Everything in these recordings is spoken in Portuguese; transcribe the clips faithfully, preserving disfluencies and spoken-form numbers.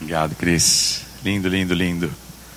Obrigado, Cris. Lindo, lindo, lindo.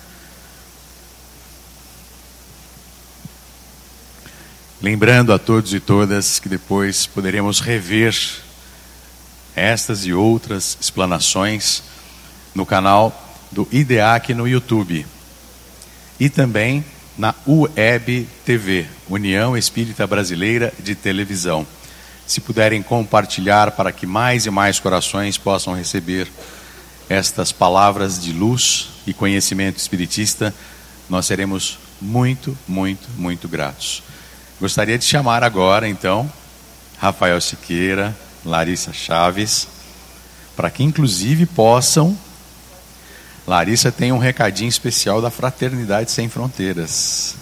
Lembrando a todos e todas que depois poderemos rever estas e outras explanações no canal do IDEAC no YouTube e também na U E B T V, União Espírita Brasileira de Televisão. Se puderem compartilhar para que mais e mais corações possam receber estas palavras de luz e conhecimento espiritista, nós seremos muito, muito, muito gratos. Gostaria de chamar agora, então, Rafael Siqueira, Larissa Chaves, para que inclusive possam... Larissa tem um recadinho especial da Fraternidade Sem Fronteiras.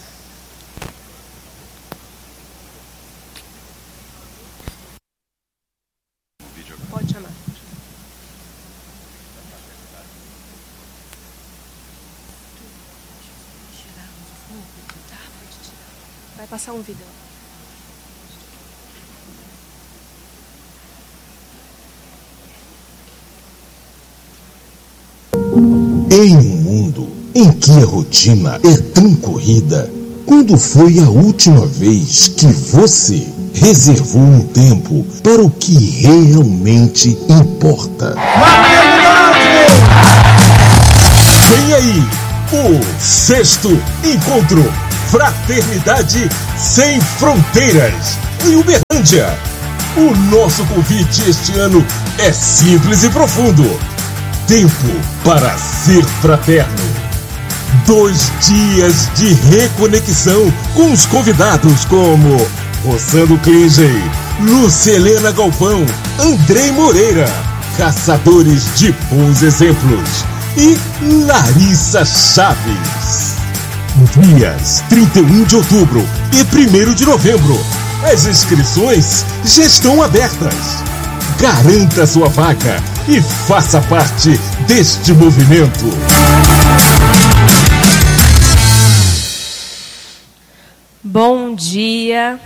Pode chamar. Vai passar um vídeo. Em um mundo em que a rotina é tão corrida, quando foi a última vez que você reservou um tempo para o que realmente importa? Vem aí o sexto encontro Fraternidade Sem Fronteiras, em Uberlândia. O nosso convite este ano é simples e profundo. Tempo para ser fraterno. Dois dias de reconexão com os convidados como Rossano Klinger, Lucelena Galvão, Andrei Moreira, caçadores de bons exemplos, e Larissa Chaves. Dias trinta e um de outubro e primeiro de novembro. As inscrições já estão abertas. Garanta sua vaga e faça parte deste movimento. Bom dia.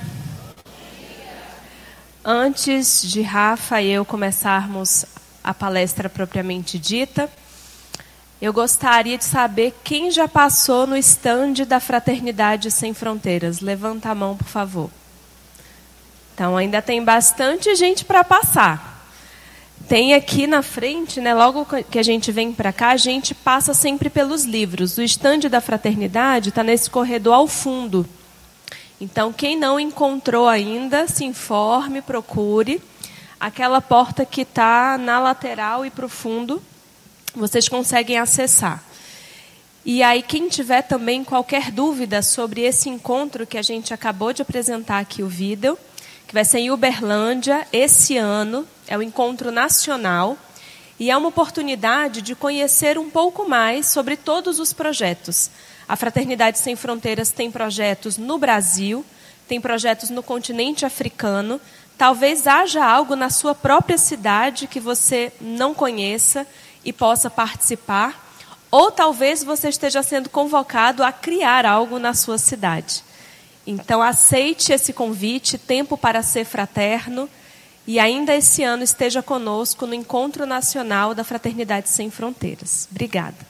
Antes de Rafa e eu começarmos a palestra propriamente dita, eu gostaria de saber quem já passou no estande da Fraternidade Sem Fronteiras. Levanta a mão, por favor. Então, ainda tem bastante gente para passar. Tem aqui na frente, né, logo que a gente vem para cá, a gente passa sempre pelos livros. O estande da Fraternidade está nesse corredor ao fundo. Então, quem não encontrou ainda, se informe, procure. Aquela porta que está na lateral e para o fundo, vocês conseguem acessar. E aí, quem tiver também qualquer dúvida sobre esse encontro que a gente acabou de apresentar aqui, o vídeo, que vai ser em Uberlândia esse ano, é o encontro nacional, e é uma oportunidade de conhecer um pouco mais sobre todos os projetos. A Fraternidade Sem Fronteiras tem projetos no Brasil, tem projetos no continente africano. Talvez haja algo na sua própria cidade que você não conheça e possa participar, ou talvez você esteja sendo convocado a criar algo na sua cidade. Então, aceite esse convite, Tempo para Ser Fraterno, e ainda esse ano esteja conosco no Encontro Nacional da Fraternidade Sem Fronteiras. Obrigada.